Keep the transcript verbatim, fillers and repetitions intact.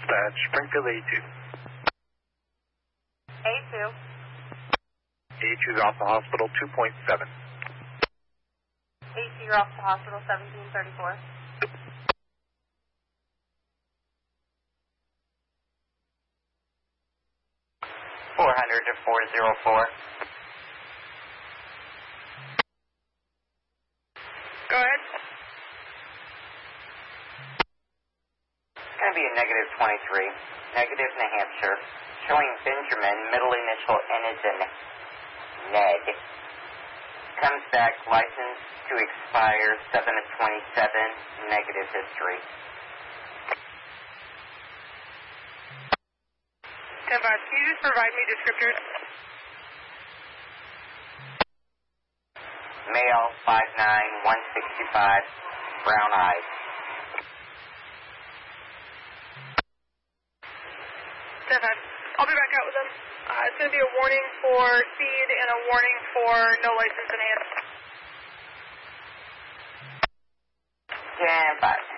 Dispatch, Springfield A two. A two. A two is off the hospital, two point seven. A two, you're off the hospital, seventeen thirty-four. four hundred to four oh four. Go ahead. It's going to be a negative twenty-three. Negative New Hampshire. Showing Benjamin, middle initial N is in Ned. Comes back, license to expire seven of twenty-seven, negative history. ten five, can you just provide me descriptors? Male, five nine, one sixty-five, brown eyes. ten five, I'll be back out with them. Uh, it's going to be a warning for speed and a warning for no license in hand. ten five.